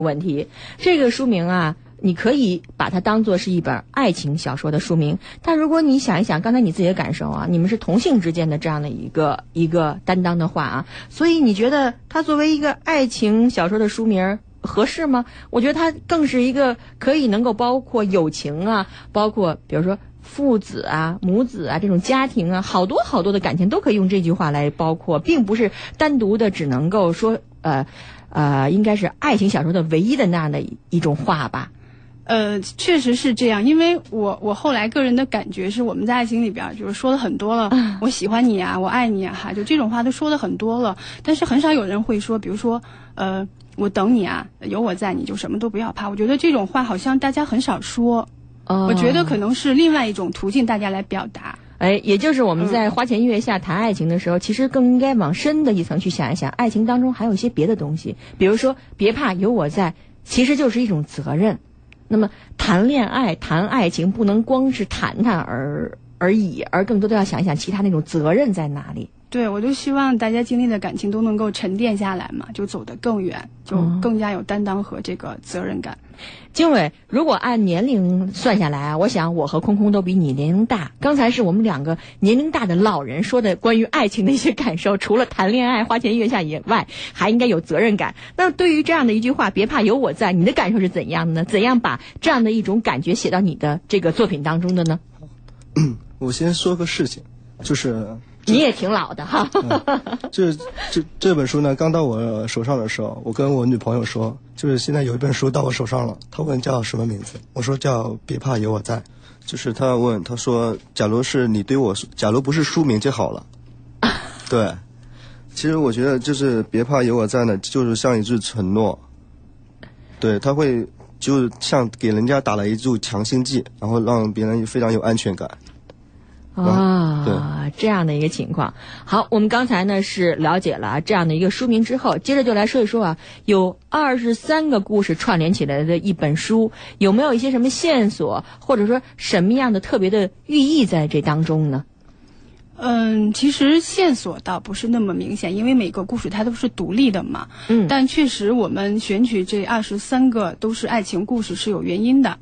问题。这个书名啊，你可以把它当作是一本爱情小说的书名，但如果你想一想刚才你自己的感受啊，你们是同性之间的这样的一个担当的话啊，所以你觉得它作为一个爱情小说的书名合适吗？我觉得它更是一个可以能够包括友情啊，包括比如说父子啊、母子啊这种家庭啊，好多好多的感情都可以用这句话来包括，并不是单独的只能够说应该是爱情小说的唯一的那样的一种话吧。 确实是这样，因为我后来个人的感觉是，我们在爱情里边就是说了很多了，我喜欢你啊，我爱你啊，哈，就这种话都说了很多了，但是很少有人会说，比如说我等你啊，有我在，你就什么都不要怕。我觉得这种话好像大家很少说，我觉得可能是另外一种途径，大家来表达。 也就是我们在花前月下谈爱情的时候，其实更应该往深的一层去想一想，爱情当中还有一些别的东西，比如说别怕有我在，其实就是一种责任。那么谈恋爱谈爱情不能光是谈谈而已，而更多的要想一想其他那种责任在哪里。 对，我就希望大家经历的感情都能够沉淀下来嘛，就走得更远，就更加有担当和这个责任感。 经纬，如果按年龄算下来啊，我想我和空空都比你年龄大。刚才是我们两个年龄大的老人说的关于爱情的一些感受，除了谈恋爱花前月下以外，还应该有责任感。那对于这样的一句话，别怕有我在，你的感受是怎样的呢？怎样把这样的一种感觉写到你的这个作品当中的呢？ 我先说个事情，就是你也挺老的哈。 这本书呢，刚到我手上的时候，我跟我女朋友说，就是现在有一本书到我手上了，她问叫什么名字，我说叫别怕有我在。就是她问，她说假如是你对我，假如不是书名就好了。对，其实我觉得就是别怕有我在呢，就是像一句承诺。对，他会就像给人家打了一注强心剂，然后让别人非常有安全感。 这样的一个情况。好，我们刚才呢是了解了这样的一个书名之后，接着就来说一说啊，有23个故事串联起来的一本书，有没有一些什么线索，或者说什么样的特别的寓意在这当中呢？ 其实线索倒不是那么明显，因为每个故事它都是独立的嘛。但确实我们选取这23个都是爱情故事是有原因的。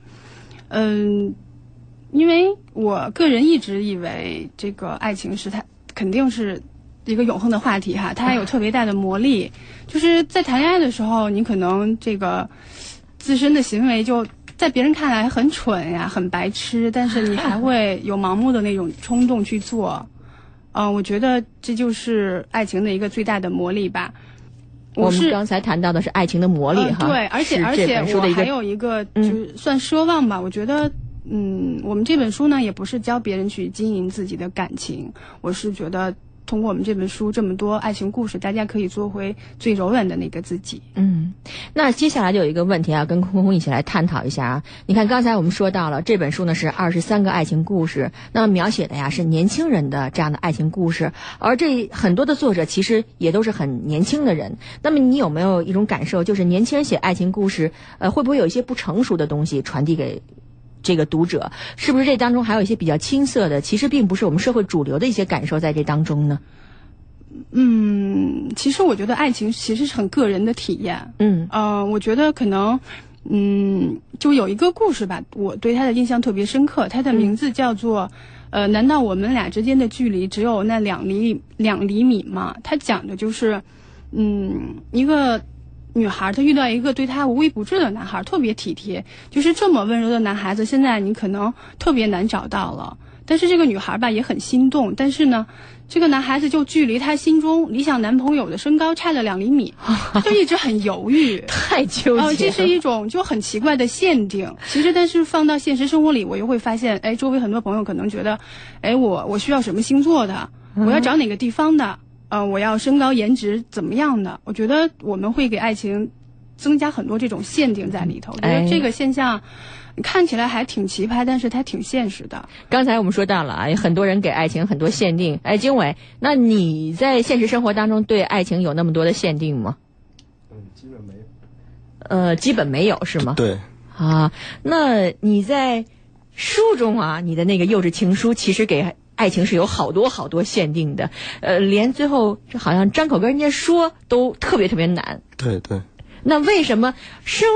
因为我个人一直以为这个爱情是它肯定是一个永恒的话题哈，它有特别大的魔力。就是在谈恋爱的时候，你可能这个自身的行为就在别人看来很蠢呀，很白痴，但是你还会有盲目的那种冲动去做。我觉得这就是爱情的一个最大的魔力吧。 我们刚才谈到的是爱情的魔力哈。 对，而且我还有一个就是算奢望吧，我觉得我们这本书呢也不是教别人去经营自己的感情，我是觉得通过我们这本书这么多爱情故事，大家可以做回最柔软的那个自己。 那接下来就有一个问题啊，跟空空一起来探讨一下啊。你看刚才我们说到了这本书呢是23个爱情故事，那么描写的呀是年轻人的这样的爱情故事，而这很多的作者其实也都是很年轻的人。那么你有没有一种感受，就是年轻人写爱情故事会不会有一些不成熟的东西传递给这个读者？是不是这当中还有一些比较青涩的，其实并不是我们社会主流的一些感受在这当中呢？ 其实我觉得爱情其实是很个人的体验。我觉得可能就有一个故事吧，我对他的印象特别深刻，它的名字叫做难道我们俩之间的距离只有那2厘米吗？它讲的就是一个女孩她遇到一个对她无微不至的男孩，特别体贴，就是这么温柔的男孩子现在你可能特别难找到了。但是这个女孩吧也很心动，但是呢这个男孩子就距离她心中理想男朋友的身高差了2厘米，就一直很犹豫。 太纠结了。 这是一种就很奇怪的限定。其实但是放到现实生活里，我又会发现周围很多朋友可能觉得我需要什么星座的，我要找哪个地方的，我要身高颜值怎么样的。我觉得我们会给爱情增加很多这种限定在里头。我觉得这个现象看起来还挺奇葩，但是它挺现实的。 刚才我们说到了很多人给爱情很多限定。经纬，那你在现实生活当中对爱情有那么多的限定吗？ 基本没有。 基本没有是吗？ 对。 那你在书中啊，你的那个幼稚情书其实给爱情是有好多好多限定的，连最后好像张口跟人家说都特别特别难。 对。 那为什么生